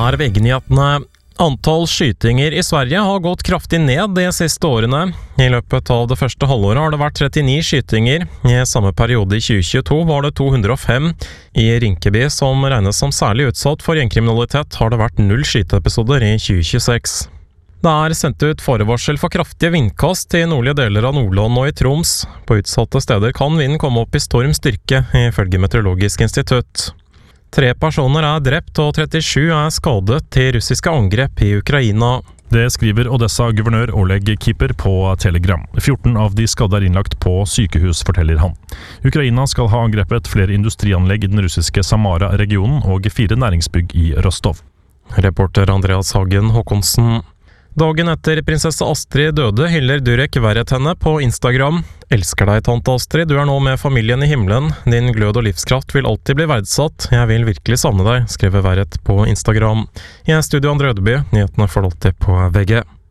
er VG-nyhetene. Antall skytinger i Sverige har gått kraftig ned de siste årene. I løpet av det første halvåret har det vært 39 skytinger. I samme periode i 2022 var det 205. I Rinkeby, som regnes som særlig utsatt for gjengkriminalitet, har det vært 0 skyteepisoder i 2026. Det er sendt ut forvarsel for kraftige vindkast i nordlige deler av Nordland og i Troms. På utsatte steder kan vinden komme opp i storm styrke, ifølge Meteorologisk institutt. 3 personer er drept og 37 er skadet til russiske angrep i Ukraina. Det skriver Odessa-guvernør Oleg Kipper på Telegram. 14 av de skadde er innlagt på sykehus, forteller han. Ukraina skal ha angrepet flere industrianlegg i den russiske Samara-regionen og 4 næringsbygg i Rostov. Reporter Andreas Hagen Håkonsen. Dagen etter prinsesse Astrid døde hyller Durek Verret henne på Instagram. Elsker deg, tante Astrid, du er nå med familien i himmelen. Din glød og livskraft vil alltid bli verdsatt. Jeg vil virkelig savne deg, skrev Verret på Instagram. I studio Andre Ødeby, nyhetene får alltid på VG.